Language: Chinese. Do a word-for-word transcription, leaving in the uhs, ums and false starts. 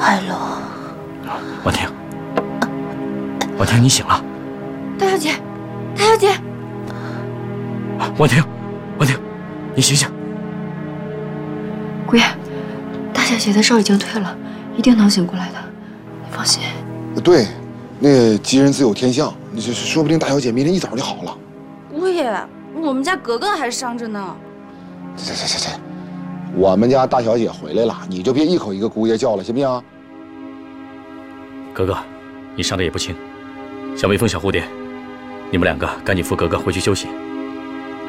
快乐。 婉婷，婉婷，你醒了。 大小姐，大小姐， 婉婷，婉婷，你醒醒。 姑爷，大小姐的烧已经退了，一定能醒过来的，你放心。 对，那吉人自有天相，你这说不定大小姐明天一早就好了。 姑爷，我们家格格还伤着呢。 这这这这，我们家大小姐回来了，你就别一口一个姑爷叫了，行不行？ 格格，你伤得也不轻，小蜜蜂、小蝴蝶，你们两个赶紧扶格格回去休息。